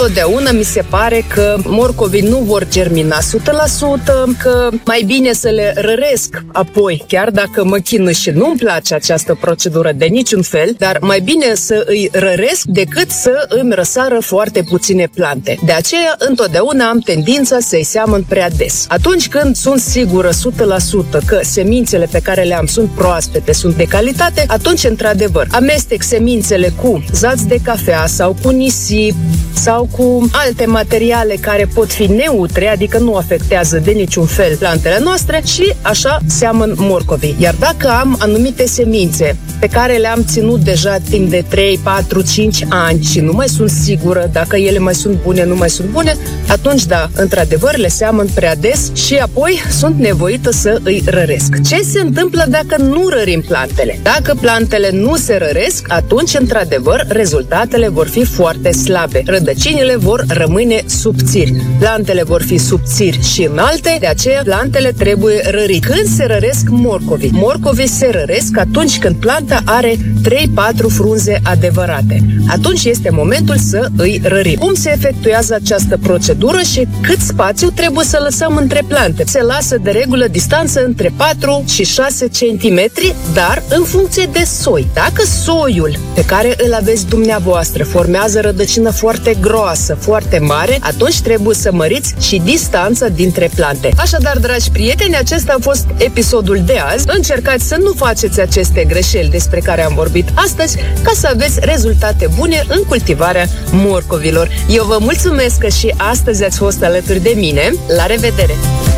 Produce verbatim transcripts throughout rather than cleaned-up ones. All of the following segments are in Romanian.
întotdeauna mi se pare că morcovii nu vor germina o sută la sută, că mai bine să le răresc apoi, chiar dacă mă chinui și nu-mi place această procedură de niciun fel, dar mai bine să îi răresc decât să îmi răsară foarte puține plante. De aceea, întotdeauna am tendința să-i seamăn prea des. Atunci când sunt sigură o sută la sută că semințele pe care le am sunt proaspete, sunt de calitate, atunci, într-adevăr, amestec semințele cu zați de cafea sau cu nisip sau cu alte materiale care pot fi neutre, adică nu afectează de niciun fel plantele noastre și așa seamăn morcovii. Iar dacă am anumite semințe pe care le-am ținut deja timp de trei, patru, cinci ani și nu mai sunt sigură dacă ele mai sunt bune, nu mai sunt bune, atunci da, într-adevăr le seamăn prea des și apoi sunt nevoită să îi răresc. Ce se întâmplă dacă nu rărim plantele? Dacă plantele nu se răresc, atunci într-adevăr rezultatele vor fi foarte slabe. Rădăcinile vor rămâne subțiri. Plantele vor fi subțiri și înalte, de aceea plantele trebuie rărite. Când se răresc morcovii? Morcovii se răresc atunci când planta are trei patru frunze adevărate. Atunci este momentul să îi rărim. Cum se efectuează această procedură și cât spațiu trebuie să lăsăm între plante? Se lasă de regulă distanță între patru și șase centimetri, dar în funcție de soi. Dacă soiul pe care îl aveți dumneavoastră formează rădăcină foarte groasă, foarte mare, atunci trebuie să măriți și distanța dintre plante. Așadar, dragi prieteni, acesta a fost episodul de azi. Încercați să nu faceți aceste greșeli despre care am vorbit astăzi, ca să aveți rezultate bune în cultivarea morcovilor. Eu vă mulțumesc că și astăzi ați fost alături de mine. La revedere!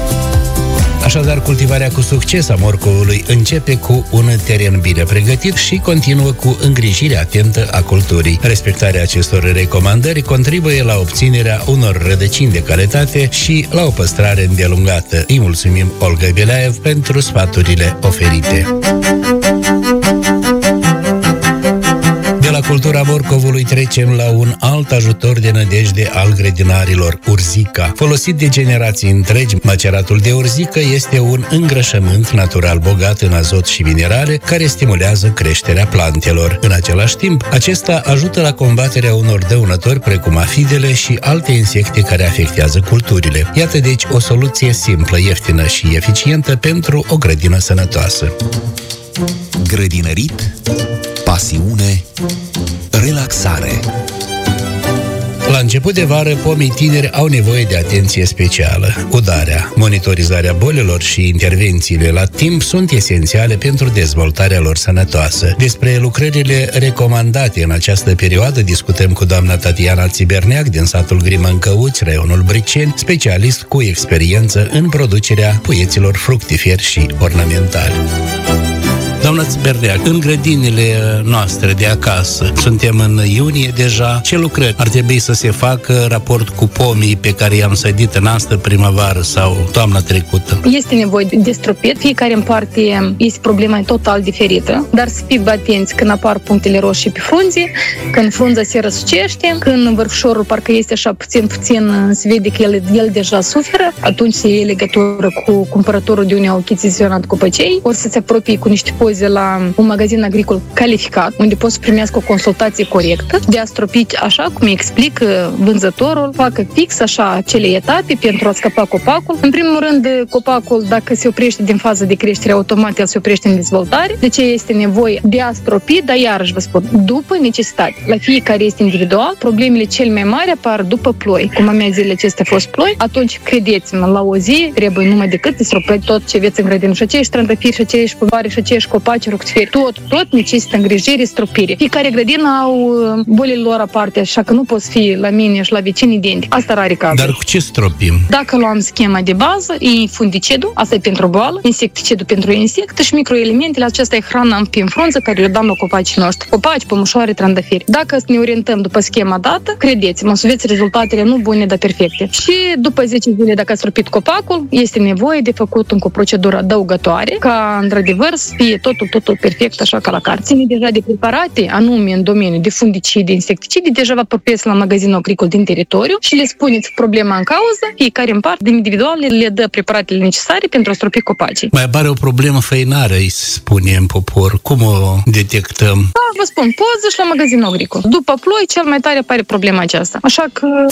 Așadar, cultivarea cu succes a morcovului începe cu un teren bine pregătit și continuă cu îngrijirea atentă a culturii. Respectarea acestor recomandări contribuie la obținerea unor rădăcini de calitate și la o păstrare îndelungată. Îi mulțumim Olga Belaev pentru sfaturile oferite. De la cultura morcovului trecem la un alt ajutor de nădejde al grădinarilor, urzica. Folosit de generații întregi, maceratul de urzică este un îngrășământ natural bogat în azot și minerale care stimulează creșterea plantelor. În același timp, acesta ajută la combaterea unor dăunători precum afidele și alte insecte care afectează culturile. Iată deci o soluție simplă, ieftină și eficientă pentru o grădină sănătoasă. Grădinărit, pasiune, relaxare. La început de vară, pomii tineri au nevoie de atenție specială. Udarea, monitorizarea bolilor și intervențiile la timp sunt esențiale pentru dezvoltarea lor sănătoasă. Despre lucrările recomandate în această perioadă discutăm cu doamna Tatiana Țiberneac din satul Grimâncăuți, raionul Briceni, specialist cu experiență în producerea puieților fructiferi și ornamentali. Doamna Țiberneac, în grădinile noastre de acasă, suntem în iunie deja, ce lucrări ar trebui să se facă raport cu pomii pe care i-am sădit în astă primăvară sau toamna trecută? Este nevoie de stropit, fiecare în parte este problema total diferită, dar să fim atenți când apar punctele roșii pe frunze, când frunza se răsucește, când vârfșorul parcă este așa puțin, puțin, se vede că el, el deja suferă, atunci se iei legătură cu cumpărătorul de unde au achiziționat copăcei, ori să se apropie cu niște poze la un magazin agricol calificat, unde pot să primească o consultație corectă, de a stropi așa cum explică vânzătorul, facă fix așa acele etape pentru a scăpa copacul. În primul rând, copacul, dacă se oprește din fază de creștere, automat el se oprește în dezvoltare, de ce este nevoie de a stropi, dar iarăși vă spun, după necesitate. La fiecare este individual, problemele cel mai mari apar după ploi. Cum am zis, zilele acestea a fost ploi, atunci credeți-mă, la o zi trebuie numai decât să stropi tot ce aveți în grădină. Și acești trandafiri, și acești păvare, și acești copaci, ructiferi, tot, tot necesită îngrijire, stropire. Fiecare grădină au bolile lor aparte, așa că nu poți fi la mine și la vecini identic. Asta rare cazuri. Dar cu ce stropim? Dacă luăm schema de bază, e fungicidul, asta e pentru boală, insecticidul pentru insecte și microelementele, acesta e hrana în frunză care le dăm la copacii noștri. Copaci, pămușoare, trandafiri. Dacă ne orientăm după schema dată, credeți-mă, să vedeți rezultatele nu bune, dar perfecte. Și după zece zile, dacă a stropit copacul, este nevoie de făcut încă o procedură adăugătoare, ca într-adevăr să fie totul, totul perfect, așa ca la carte. Ține deja de preparate, anume în domeniul de fungicide, insecticide, deja vă apropiați la magazinul agricol din teritoriu și le spuneți problema în cauză, fiecare în parte individual le dă preparatele necesare pentru a stropi copacii. Mai apare o problemă făinară, îi spune în popor. Cum o detectăm? Da, vă spun, poză și la magazinul agricol. După ploi, cel mai tare apare problema aceasta. Așa că